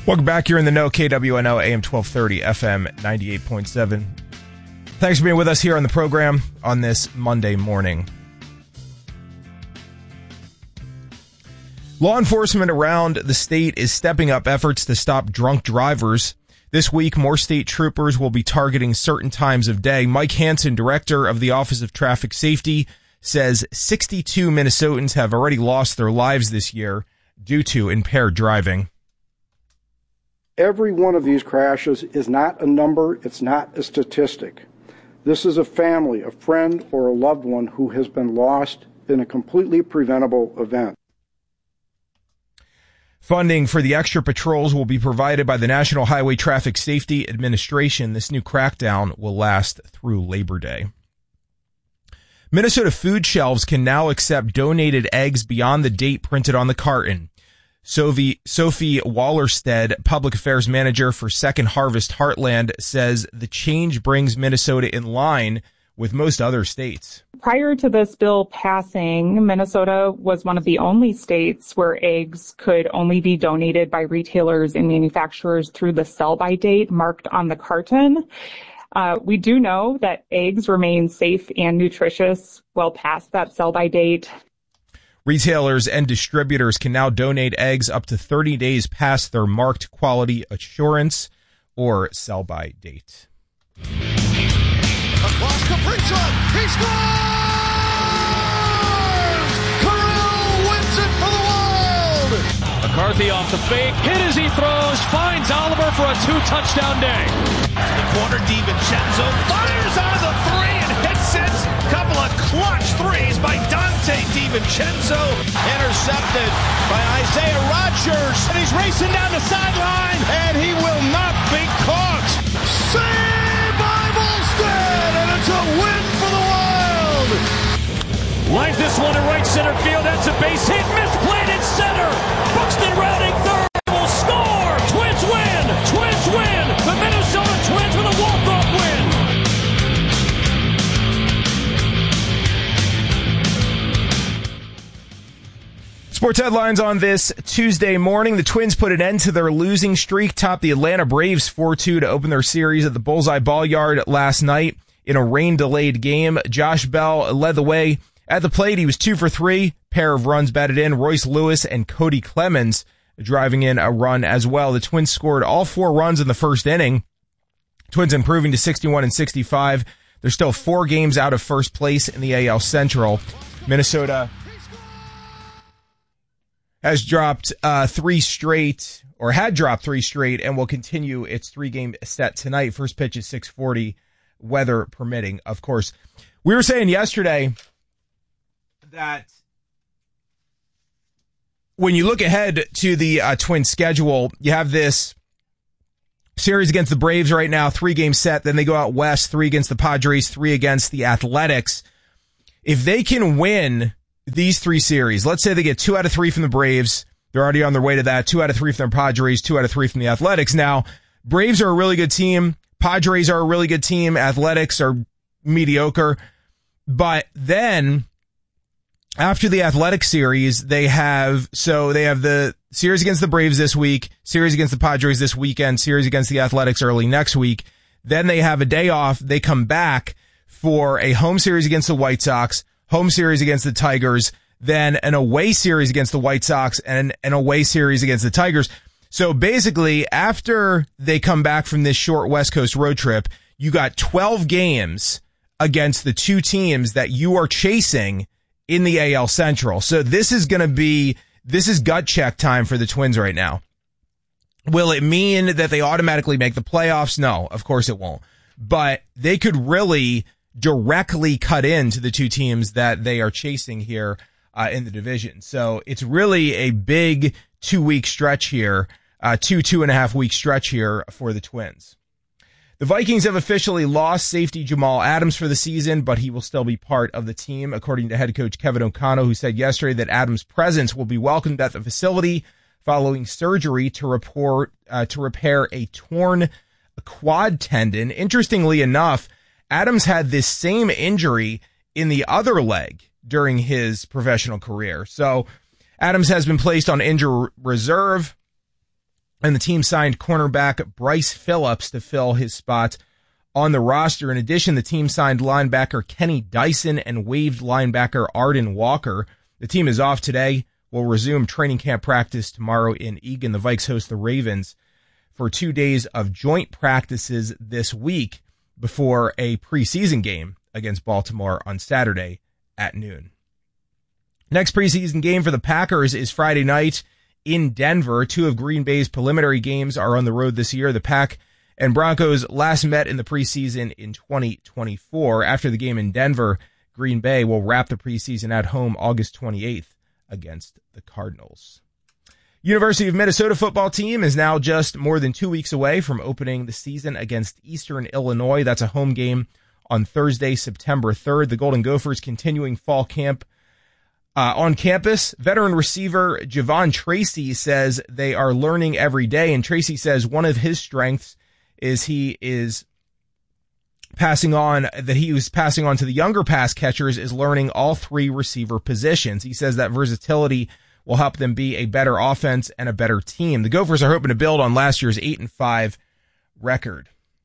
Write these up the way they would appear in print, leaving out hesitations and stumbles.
Welcome back. You're in the know. KWNO AM 1230 FM 98.7. Thanks for being with us here on the program on this Monday morning. Law enforcement around the state is stepping up efforts to stop drunk drivers. This week, more state troopers will be targeting certain times of day. Mike Hansen, director of the Office of Traffic Safety, says 62 Minnesotans have already lost their lives this year due to impaired driving. Every one of these crashes is not a number, it's not a statistic. This is a family, a friend, or a loved one who has been lost in a completely preventable event. Funding for the extra patrols will be provided by the National Highway Traffic Safety Administration. This new crackdown will last through Labor Day. Minnesota food shelves can now accept donated eggs beyond the date printed on the carton. Sophie Wallerstead, Public Affairs Manager for Second Harvest Heartland, says the change brings Minnesota in line with most other states. Prior to this bill passing, Minnesota was one of the only states where eggs could only be donated by retailers and manufacturers through the sell-by date marked on the carton. We do know that eggs remain safe and nutritious well past that sell-by date. Retailers and distributors can now donate eggs up to 30 days past their marked quality assurance or sell-by date. Across Kaprizov, he scores! Kirill wins it for the Wild! McCarthy off the fake, hit as he throws, finds Oliver for a 2-touchdown day. The corner, DiVincenzo fires on the three and hits it. Couple of clutch threes by Dante DiVincenzo. Intercepted by Isaiah Rodgers. And he's racing down the sideline, and he will not be caught. Saved by Volstead, and it's a win for the Wild. Lines this one to right center field. That's a base hit. Misplayed at center. Buxton routing third. Will score. Twins win. Twins win. The Minnesota Twins with a walk-off win. Sports headlines on this Tuesday morning. The Twins put an end to their losing streak, topped the Atlanta Braves 4-2 to open their series at the Bullseye Ball Yard last night in a rain-delayed game. Josh Bell led the way at the plate. He was 2 for 3, pair of runs batted in. Royce Lewis and Cody Clemens driving in a run as well. The Twins scored all 4 runs in the first inning. Twins improving to 61 and 65. They're still 4 games out of first place in the AL Central. Minnesota has dropped 3 straight, or had dropped 3 straight, and will continue its 3-game set tonight. First pitch is 6:40, weather permitting, of course. We were saying yesterday that when you look ahead to the Twins schedule, you have this series against the Braves right now, 3-game set. Then they go out west, 3 against the Padres, 3 against the Athletics. If they can win these 3 series, let's say they get 2 out of 3 from the Braves, they're already on their way to that. 2 out of 3 from the Padres, 2 out of 3 from the Athletics. Now, Braves are a really good team. Padres are a really good team. Athletics are mediocre. But then, after the Athletic series, they have the series against the Braves this week, series against the Padres this weekend, series against the Athletics early next week. Then they have a day off. They come back for a home series against the White Sox, home series against the Tigers, then an away series against the White Sox, and an away series against the Tigers. So basically, after they come back from this short West Coast road trip, you got 12 games against the 2 teams that you are chasing in the AL Central. So this is gut check time for the Twins right now. Will it mean that they automatically make the playoffs? No, of course it won't. But they could really directly cut into the 2 teams that they are chasing here in the division. So it's really a big 2-week stretch here, 2.5 week stretch here for the Twins. The Vikings have officially lost safety Jamal Adams for the season, but he will still be part of the team, according to head coach Kevin O'Connell, who said yesterday that Adams' presence will be welcomed at the facility following surgery to repair a torn quad tendon. Interestingly enough, Adams had this same injury in the other leg during his professional career. So Adams has been placed on injury reserve. And the team signed cornerback Bryce Phillips to fill his spot on the roster. In addition, the team signed linebacker Kenny Dyson and waived linebacker Arden Walker. The team is off today. Will resume training camp practice tomorrow in Eagan. The Vikes host the Ravens for 2 days of joint practices this week before a preseason game against Baltimore on Saturday at noon. Next preseason game for the Packers is Friday night in Denver. 2 of Green Bay's preliminary games are on the road this year. The Pack and Broncos last met in the preseason in 2024. After the game in Denver, Green Bay will wrap the preseason at home August 28th against the Cardinals. University of Minnesota football team is now just more than 2 weeks away from opening the season against Eastern Illinois. That's a home game on Thursday, September 3rd. The Golden Gophers continuing fall camp on campus. Veteran receiver Javon Tracy says they are learning every day, and Tracy says one of his strengths is he was passing on to the younger pass catchers is learning all 3 receiver positions. He says that versatility will help them be a better offense and a better team. The Gophers are hoping to build on last year's 8-5 record.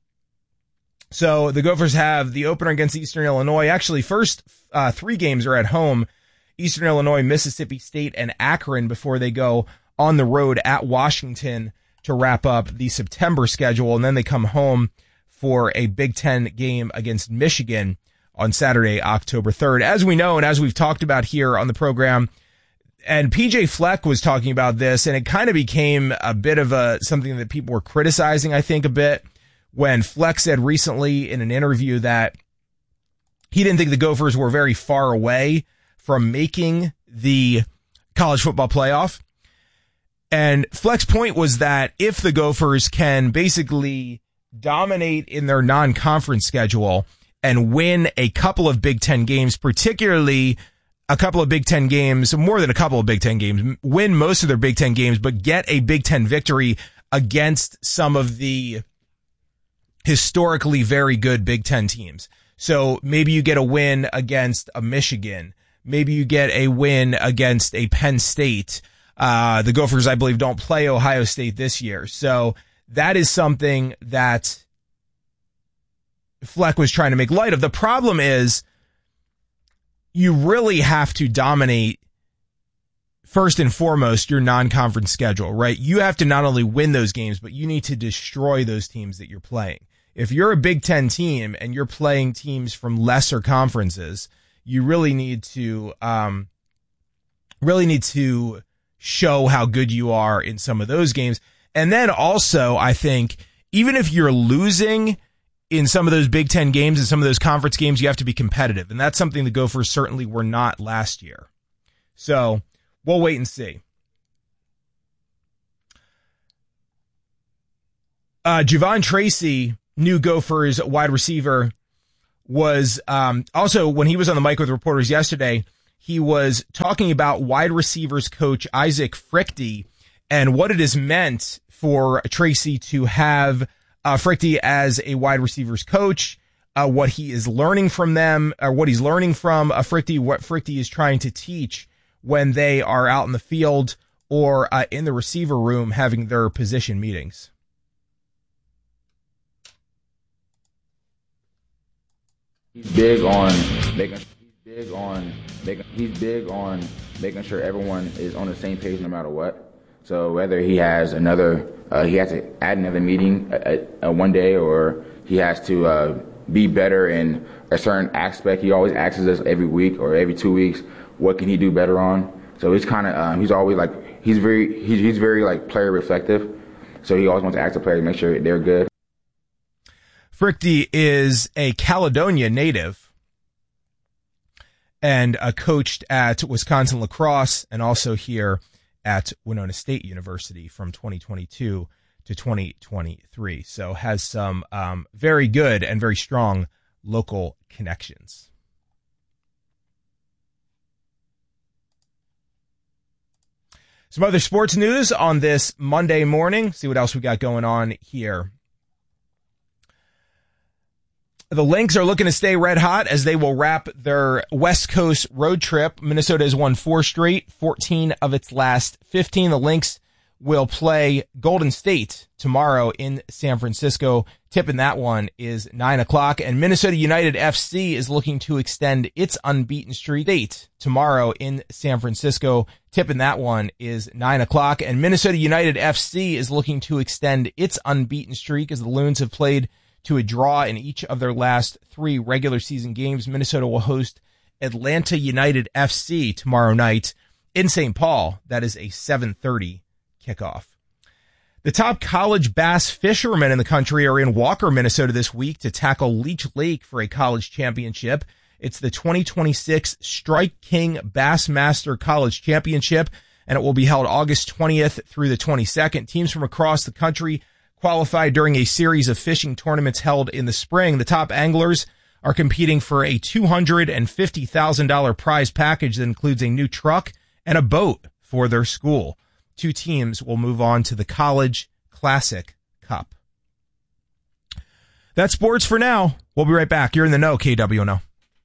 So the Gophers have the opener against Eastern Illinois. Actually, first 3 games are at home: Eastern Illinois, Mississippi State, and Akron, before they go on the road at Washington to wrap up the September schedule. And then they come home for a Big Ten game against Michigan on Saturday, October 3rd. As we know, and as we've talked about here on the program, and PJ Fleck was talking about this, and it kind of became a bit of something that people were criticizing, I think, a bit, when Fleck said recently in an interview that he didn't think the Gophers were very far away from making the college football playoff. And Fleck's point was that if the Gophers can basically dominate in their non-conference schedule and win a couple of Big Ten games, particularly a couple of Big Ten games, more than a couple of Big Ten games, win most of their Big Ten games, but get a Big Ten victory against some of the historically very good Big Ten teams. So maybe you get a win against a Michigan. Maybe you get a win against a Penn State. The Gophers, I believe, don't play Ohio State this year. So that is something that Fleck was trying to make light of. The problem is you really have to dominate, first and foremost, your non-conference schedule, right? You have to not only win those games, but you need to destroy those teams that you're playing. If you're a Big Ten team and you're playing teams from lesser conferences, you really need to show how good you are in some of those games. And then also, I think, even if you're losing in some of those Big Ten games and some of those conference games, you have to be competitive. And that's something the Gophers certainly were not last year. So we'll wait and see. Javon Tracy, new Gophers wide receiver, was also, when he was on the mic with reporters yesterday, he was talking about wide receivers coach Isaac Frichte and what it has meant for Tracy to have Frichte as a wide receivers coach, what he is learning from them, or what he's learning from Frichte, what Frichte is trying to teach when they are out in the field or in the receiver room having their position meetings. He's big on making sure everyone is on the same page no matter what. So whether he has he has to add another meeting one day, or he has to be better in a certain aspect. He always asks us every week or every 2 weeks, what can he do better on? So it's kind of he's always like he's very like player reflective. So he always wants to ask the player to make sure they're good. Frichte is a Caledonia native and coached at Wisconsin La Crosse and also here at Winona State University from 2022 to 2023. So has some very good and very strong local connections. Some other sports news on this Monday morning. See what else we got going on here. The Lynx are looking to stay red hot as they will wrap their West Coast road trip. Minnesota has won 4 straight, 14 of its last 15. The Lynx will play Golden State tomorrow in San Francisco. Tip in that one is 9 o'clock. And Minnesota United FC is looking to extend its unbeaten streak. Date tomorrow in San Francisco. Tip in that one is 9 o'clock. And Minnesota United FC is looking to extend its unbeaten streak as the Loons have played to a draw in each of their last 3 regular season games. Minnesota will host Atlanta United FC tomorrow night in St. Paul. That is a 7:30 kickoff. The top college bass fishermen in the country are in Walker, Minnesota this week to tackle Leech Lake for a college championship. It's the 2026 Strike King Bassmaster College Championship, and it will be held August 20th through the 22nd. Teams from across the country qualified during a series of fishing tournaments held in the spring. The top anglers are competing for a $250,000 prize package that includes a new truck and a boat for their school. 2 teams will move on to the College Classic Cup. That's sports for now. We'll be right back. You're in the know, KWNO.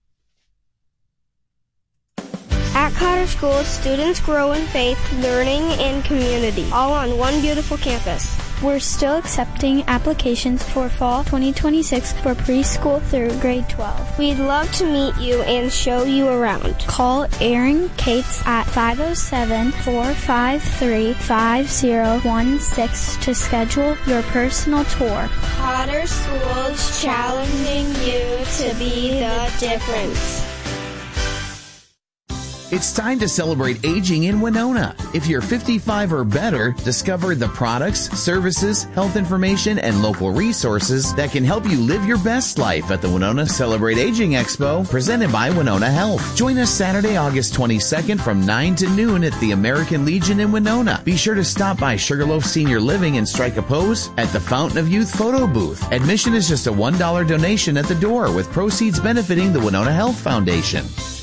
At Cotter School, students grow in faith, learning, and community, all on one beautiful campus. We're still accepting applications for fall 2026 for preschool through grade 12. We'd love to meet you and show you around. Call Erin Cates at 507-453-5016 to schedule your personal tour. Cotter Schools, challenging you to be the difference. It's time to celebrate aging in Winona. If you're 55 or better, discover the products, services, health information, and local resources that can help you live your best life at the Winona Celebrate Aging Expo, presented by Winona Health. Join us Saturday, August 22nd from 9 to noon at the American Legion in Winona. Be sure to stop by Sugarloaf Senior Living and strike a pose at the Fountain of Youth photo booth. Admission is just a $1 donation at the door, with proceeds benefiting the Winona Health Foundation.